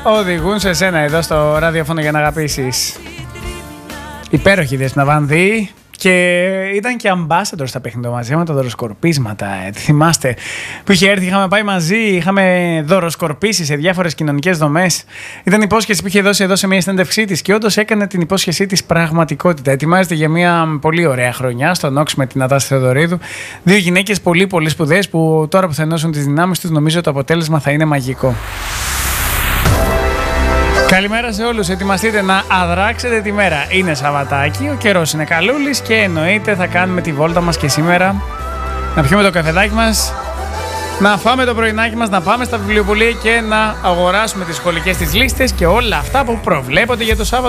οδηγούν σε σένα εδώ στο ραδιόφωνο για να αγαπήσεις. Υπέροχη Δέσποινα Βανδύ. Και ήταν και ambassador στα παιχνιδομαζία με τα δωροσκορπίσματα. Θυμάστε που είχε έρθει, είχαμε πάει μαζί, είχαμε δωροσκορπίσει σε διάφορες κοινωνικές δομές. Ήταν υπόσχεση που είχε δώσει εδώ σε μια συνέντευξή της και όντως έκανε την υπόσχεσή της πραγματικότητα. Ετοιμάζεται για μια πολύ ωραία χρονιά στο Νόξ με την Νατάσα Θεοδωρίδου. Δύο γυναίκες πολύ πολύ σπουδαίες που τώρα που θα ενώσουν τις δυνάμεις τους, νομίζω το αποτέλεσμα θα είναι μαγικό. Καλημέρα σε όλους, ετοιμαστείτε να αδράξετε τη μέρα. Είναι Σαββατάκι, ο καιρός είναι καλούλης και εννοείται θα κάνουμε τη βόλτα μας και σήμερα. Να πιούμε το καφεδάκι μας, να φάμε το πρωινάκι μας, να πάμε στα βιβλιοπωλεία και να αγοράσουμε τις σχολικές της λίστες και όλα αυτά που προβλέπονται για το Σάββατο.